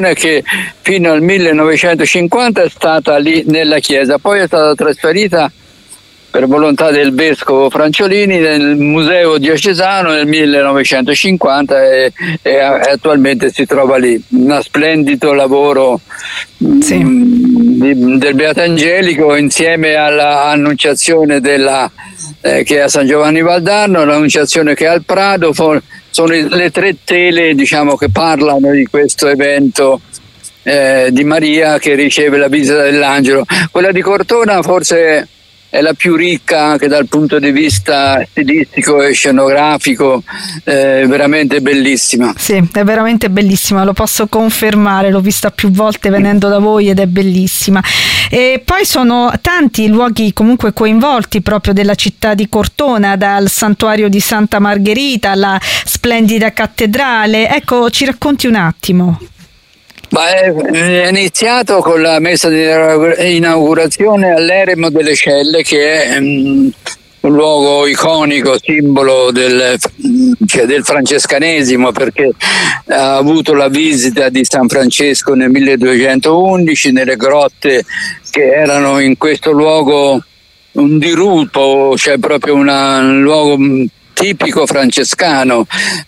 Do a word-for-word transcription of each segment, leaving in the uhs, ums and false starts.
congregazione che fino al millenovecentocinquanta è stata lì nella chiesa, poi è stata trasferita per volontà del vescovo Franciolini nel museo diocesano nel millenovecentocinquanta e, e attualmente si trova lì. Un splendido lavoro sì. mh, del Beato Angelico insieme all'annunciazione della, eh, che è a San Giovanni Valdarno, l'annunciazione che è al Prado, for, sono le tre tele, diciamo, che parlano di questo evento eh, di Maria che riceve la visita dell'angelo. Quella di Cortona forse è la più ricca anche dal punto di vista stilistico e scenografico, eh, veramente bellissima. Sì, è veramente bellissima, lo posso confermare, l'ho vista più volte venendo da voi ed è bellissima. E poi sono tanti i luoghi comunque coinvolti proprio della città di Cortona, dal santuario di Santa Margherita alla splendida cattedrale. Ecco, ci racconti un attimo. Ma è iniziato con la messa di inaugurazione all'Eremo delle Celle, che è um, un luogo iconico, simbolo del, cioè del francescanesimo, perché ha avuto la visita di San Francesco nel milleduecentoundici nelle grotte che erano in questo luogo un dirupo, cioè proprio una, un luogo tipico francescano,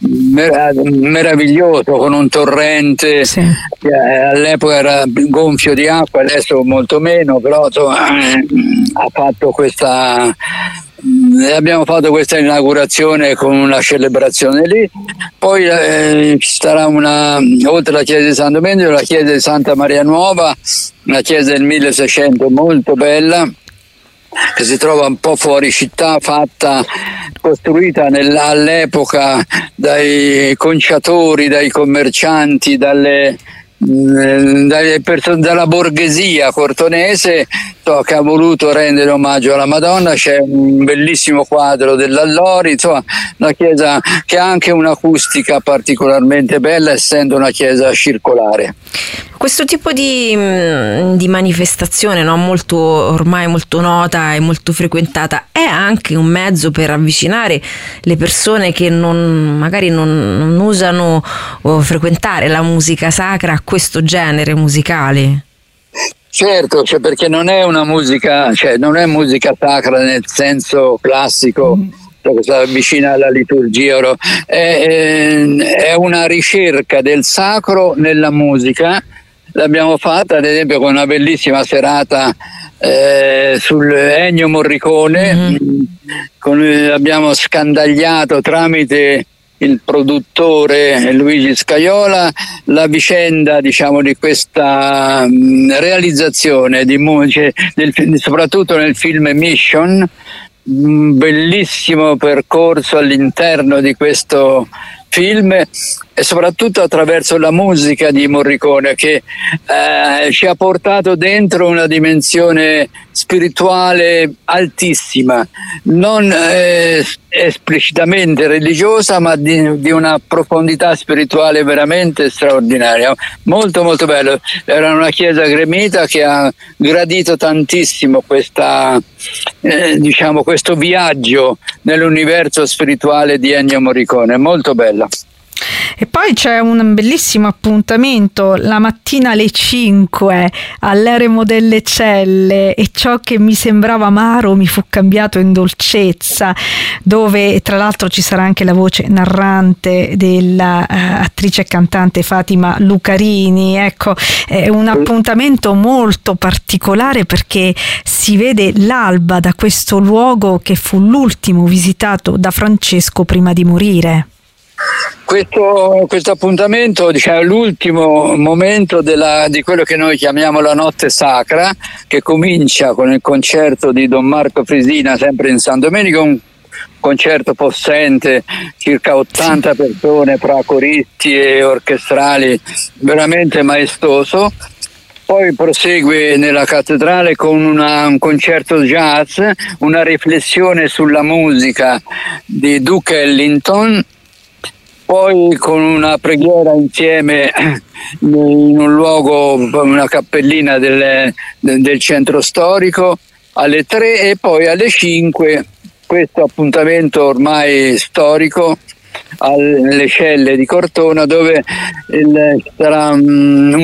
meraviglioso, con un torrente sì. che all'epoca era gonfio di acqua, adesso molto meno, però insomma, ha fatto questa abbiamo fatto questa inaugurazione con una celebrazione lì. Poi eh, ci sarà una, oltre alla chiesa di San Domenico, la chiesa di Santa Maria Nuova, una chiesa del milleseicento molto bella, che si trova un po' fuori città, fatta, costruita nel, all'epoca dai conciatori, dai commercianti, dalle, dalle person- dalla borghesia cortonese, so, che ha voluto rendere omaggio alla Madonna. C'è un bellissimo quadro dell'Allori, insomma, una chiesa che ha anche un'acustica particolarmente bella, essendo una chiesa circolare. Questo tipo di, di manifestazione, no, molto ormai molto nota e molto frequentata, è anche un mezzo per avvicinare le persone che non magari non, non usano o frequentare la musica sacra a questo genere musicale. Certo, cioè perché non è una musica, cioè non è musica sacra nel senso classico, mm. vicina alla liturgia, è, è una ricerca del sacro nella musica. L'abbiamo fatta ad esempio con una bellissima serata eh, sul Ennio Morricone, mm-hmm. con, abbiamo scandagliato tramite il produttore Luigi Scaiola la vicenda, diciamo, di questa mh, realizzazione di musica, del, soprattutto nel film Mission, un bellissimo percorso all'interno di questo film e soprattutto attraverso la musica di Morricone, che eh, ci ha portato dentro una dimensione spirituale altissima, non eh, esplicitamente religiosa, ma di, di una profondità spirituale veramente straordinaria, molto molto bello. Era una chiesa gremita che ha gradito tantissimo questa, eh, diciamo, questo viaggio nell'universo spirituale di Ennio Morricone, molto bella. E poi c'è un bellissimo appuntamento la mattina alle cinque all'Eremo delle Celle, e ciò che mi sembrava amaro mi fu cambiato in dolcezza, dove tra l'altro ci sarà anche la voce narrante dell'attrice uh, e cantante Fatima Lucarini. Ecco, è un appuntamento molto particolare perché si vede l'alba da questo luogo che fu l'ultimo visitato da Francesco prima di morire. Questo, questo appuntamento, diciamo, è l'ultimo momento della, di quello che noi chiamiamo la notte sacra, che comincia con il concerto di Don Marco Frisina sempre in San Domenico, un concerto possente, circa ottanta persone fra coristi e orchestrali, veramente maestoso. Poi prosegue nella cattedrale con una, un concerto jazz, una riflessione sulla musica di Duke Ellington. Poi con una preghiera insieme in un luogo, una cappellina del, del centro storico alle tre, e poi alle cinque questo appuntamento ormai storico alle Celle di Cortona, dove il, sarà un